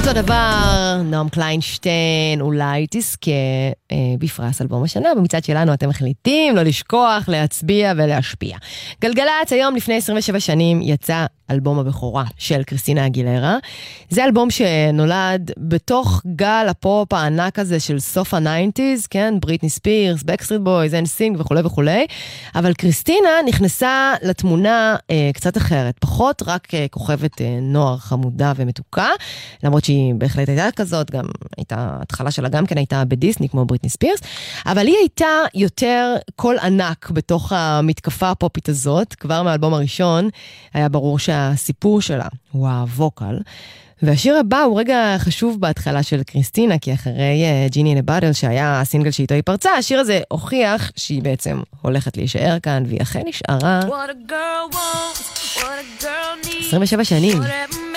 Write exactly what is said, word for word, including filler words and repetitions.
אותו דבר, נועם קליינשטיין, אולי תזכה אה, בפרס אלבום השנה, במצד שלנו אתם מחליטים לא לשכוח, להצביע ולהשפיע. גלגלץ היום לפני עשרים ושבע שנים יצא אלבום הבכורה של קריסטינה אגילרה. זה אלבום שנולד בתוך גל הפופ הענק הזה של סוף ה-תשעים, כן? בריטני ספירס, בקסטריט בויז, אין סינג וכו' וכו'. אבל קריסטינה נכנסה לתמונה אה, קצת אחרת, פחות רק אה, כוכבת אה, נוער חמודה ומתוקה, למרות שהיא בהחלט הייתה כזאת, גם הייתה, התחלה שלה גם כן הייתה בדיסני כמו בריטני ספירס, אבל היא הייתה יותר קול ענק בתוך המתקפה הפופית הזאת, כבר מהאלבום הראשון היה ברור שהסיפור שלה הוא הווקל, והשיר הבא הוא רגע חשוב בהתחלה של קריסטינה, כי אחרי ג'יני נבאדל שהיה הסינגל שאיתו היא פרצה, השיר הזה הוכיח שהיא בעצם הולכת להישאר כאן, והיא אכן נשארה עשרים ושבע שנים.